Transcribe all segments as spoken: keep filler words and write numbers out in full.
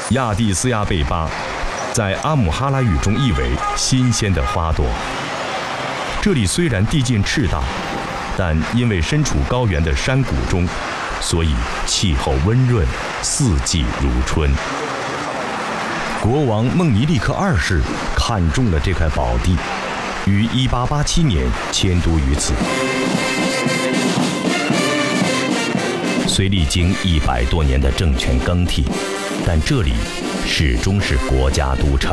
亚的斯亚贝巴在阿姆哈拉语中译为新鲜的花朵。这里虽然地境赤道，但因为身处高原的山谷中，所以气候温润，四季如春。国王孟尼利克二世看中了这块宝地，于一八八七年迁都于此。虽历经一百多年的政权更替，但这里始终是国家都城。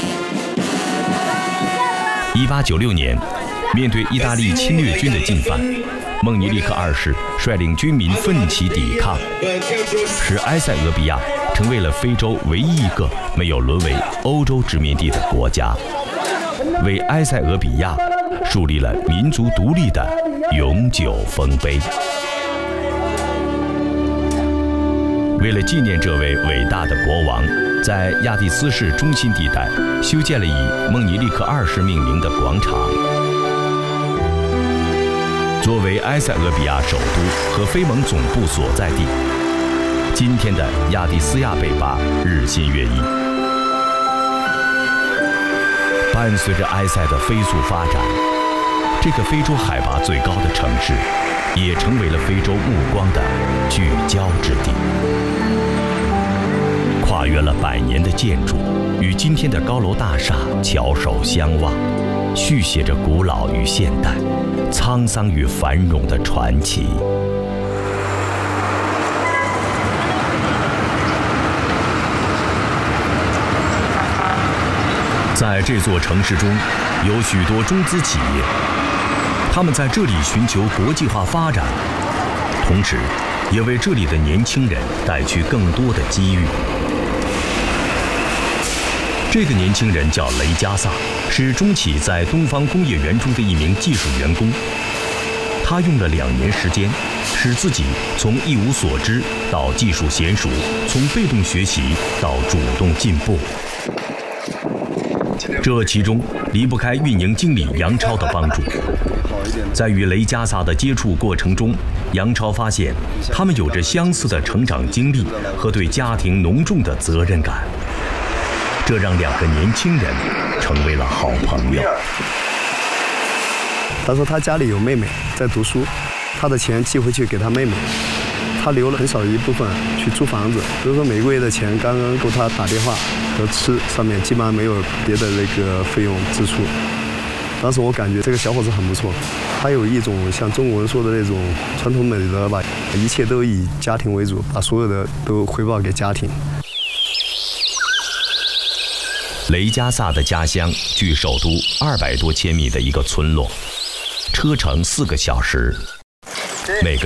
一八九六年，面对意大利侵略军的进犯，孟尼利克二世率领军民奋起抵抗，使埃塞俄比亚成为了非洲唯一一个没有沦为欧洲殖民地的国家，为埃塞俄比亚树立了民族独立的永久丰碑。为了纪念这位伟大的国王，在亚的斯市中心地带修建了以孟尼利克二世命名的广场。作为埃塞俄比亚首都和非盟总部所在地，今天的亚的斯亚贝巴日新月异。伴随着埃塞的飞速发展，这个非洲海拔最高的城市也成为了非洲目光的聚焦之地。跨越了百年的建筑，与今天的高楼大厦翘首相望，续写着古老与现代、沧桑与繁荣的传奇。在这座城市中，有许多中资企业，他们在这里寻求国际化发展，同时也为这里的年轻人带去更多的机遇。这个年轻人叫雷加萨，是中企在东方工业园中的一名技术员工。他用了两年时间，使自己从一无所知到技术娴熟，从被动学习到主动进步。这其中离不开运营经理杨超的帮助。在与雷加萨的接触过程中，杨超发现他们有着相似的成长经历和对家庭浓重的责任感，这让两个年轻人成为了好朋友。 他说他家里有妹妹在读书，他的钱寄回去给他妹妹，他留了很少一部分去租房子，比如说每个月的钱刚刚够他打电话和吃，上面基本上没有别的那个费用支出。当时我感觉这个小伙子很不错，他有一种像中国人说的那种传统美德吧，一切都以家庭为主，把所有的都回报给家庭。 雷加萨的家乡距首都二百多千米的一个村落，车程四个小时，每个